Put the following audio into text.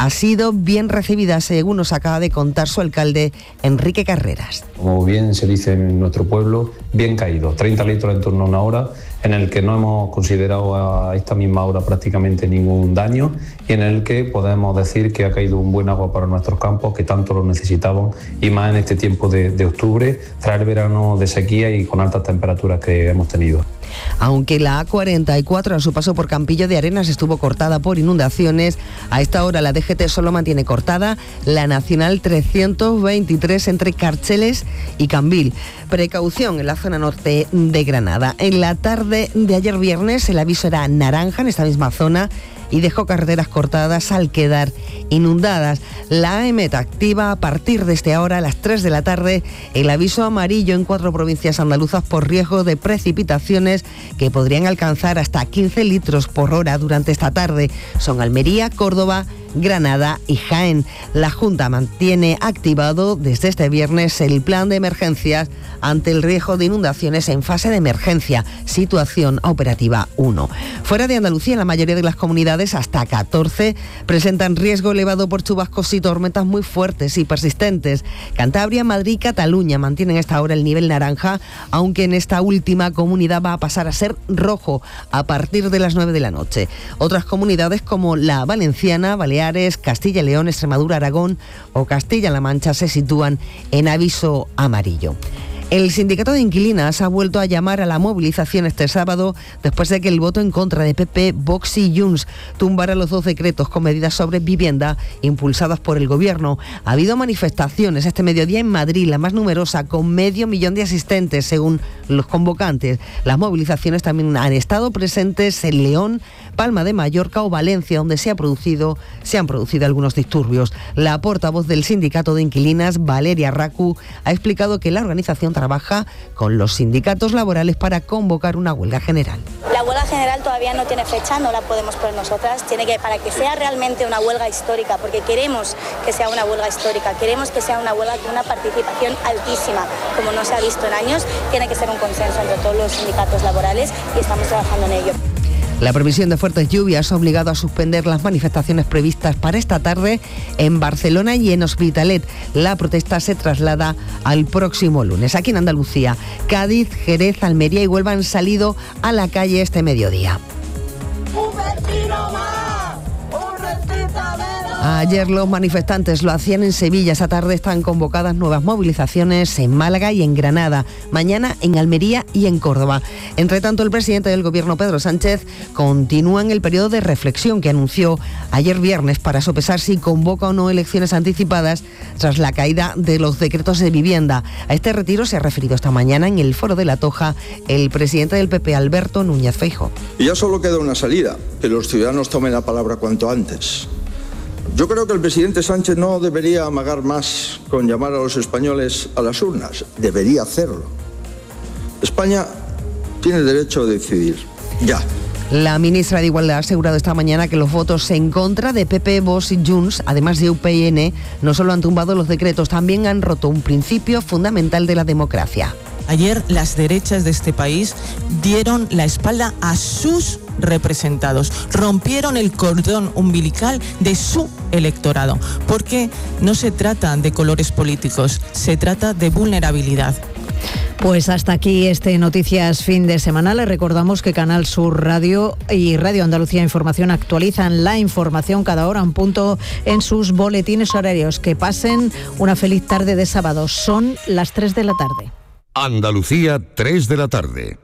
ha sido bien recibida, según nos acaba de contar su alcalde, Enrique Carreras. Como bien se dice en nuestro pueblo, bien caído, 30 litros en torno a una hora, en el que no hemos considerado a esta misma hora prácticamente ningún daño y en el que podemos decir que ha caído un buen agua para nuestros campos, que tanto lo necesitaban, y más en este tiempo de octubre, tras el verano de sequía y con altas temperaturas que hemos tenido. Aunque la A44 a su paso por Campillo de Arenas estuvo cortada por inundaciones, a esta hora la DGT solo mantiene cortada la Nacional 323 entre Carcheles y Cambil. Precaución en la zona norte de Granada. En la tarde de ayer viernes el aviso era naranja en esta misma zona y dejó carreteras cortadas al quedar inundadas. La AEMET activa a partir de esta hora, a las 3 de la tarde, el aviso amarillo en 4 provincias andaluzas por riesgo de precipitaciones que podrían alcanzar hasta 15 litros por hora durante esta tarde. Son Almería, Córdoba, Granada y Jaén. La Junta mantiene activado desde este viernes el plan de emergencias ante el riesgo de inundaciones en fase de emergencia, situación operativa 1. Fuera de Andalucía, la mayoría de las comunidades, hasta 14, presentan riesgo elevado por chubascos y tormentas muy fuertes y persistentes. Cantabria, Madrid y Cataluña mantienen hasta ahora el nivel naranja, aunque en esta última comunidad va a pasar a ser rojo a partir de las 9 de la noche. Otras comunidades como la valenciana, Baleares, Castilla y León, Extremadura, Aragón o Castilla-La Mancha se sitúan en aviso amarillo. El sindicato de inquilinas ha vuelto a llamar a la movilización este sábado después de que el voto en contra de PP, Vox y Junts tumbara los 2 decretos con medidas sobre vivienda impulsadas por el Gobierno. Ha habido manifestaciones este mediodía en Madrid, la más numerosa, con 500.000 de asistentes según los convocantes. Las movilizaciones también han estado presentes en León, Palma de Mallorca o Valencia, donde se han producido algunos disturbios. La portavoz del sindicato de inquilinas, Valeria Racu, ha explicado que la organización trabaja con los sindicatos laborales para convocar una huelga general. La huelga general todavía no tiene fecha, no la podemos poner nosotras, para que sea realmente una huelga histórica, porque queremos que sea una huelga histórica, queremos que sea una huelga con una participación altísima, como no se ha visto en años, tiene que ser un consenso entre todos los sindicatos laborales y estamos trabajando en ello. La previsión de fuertes lluvias ha obligado a suspender las manifestaciones previstas para esta tarde en Barcelona y en Hospitalet. La protesta se traslada al próximo lunes. Aquí en Andalucía, Cádiz, Jerez, Almería y Huelva han salido a la calle este mediodía. Ayer los manifestantes lo hacían en Sevilla. Esta tarde están convocadas nuevas movilizaciones en Málaga y en Granada. Mañana en Almería y en Córdoba. Entre tanto, el presidente del Gobierno, Pedro Sánchez, continúa en el periodo de reflexión que anunció ayer viernes para sopesar si convoca o no elecciones anticipadas tras la caída de los decretos de vivienda. A este retiro se ha referido esta mañana en el Foro de la Toja el presidente del PP, Alberto Núñez Feijóo. Y ya solo queda una salida, que los ciudadanos tomen la palabra cuanto antes. Yo creo que el presidente Sánchez no debería amagar más con llamar a los españoles a las urnas. Debería hacerlo. España tiene derecho a decidir. Ya. La ministra de Igualdad ha asegurado esta mañana que los votos en contra de PP, Vox y Junts, además de UPyN, no solo han tumbado los decretos, también han roto un principio fundamental de la democracia. Ayer las derechas de este país dieron la espalda a sus representados, rompieron el cordón umbilical de su electorado, porque no se trata de colores políticos, se trata de vulnerabilidad. Pues hasta aquí este Noticias Fin de Semana. Les recordamos que Canal Sur Radio y Radio Andalucía Información actualizan la información cada hora en punto en sus boletines horarios. Que pasen una feliz tarde de sábado. Son las 3 de la tarde. Andalucía, 3 de la tarde.